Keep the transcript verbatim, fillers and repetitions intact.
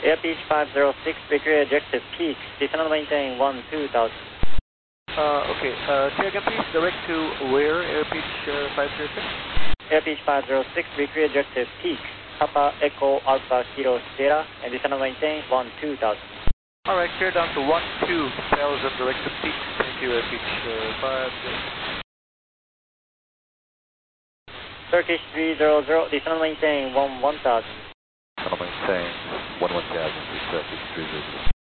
Airpeach five zero six, Victory Adjective Peak, descend and maintain one two thousand. Uh, okay, uh, say again please, direct to where, Airpeach uh, five zero six? Airpeach five zero six, Victory Adjective Peak, Papa Echo Alpha Kilo Sierra, and descend and maintain one two thousand. Alright, clear down to one two thousand, direct to Peak, thank you, Airpeach uh, five zero six. Turkish three zero zero, descend and maintain one one thousand. Descend and maintain one one thousand, Turkish three zero zero.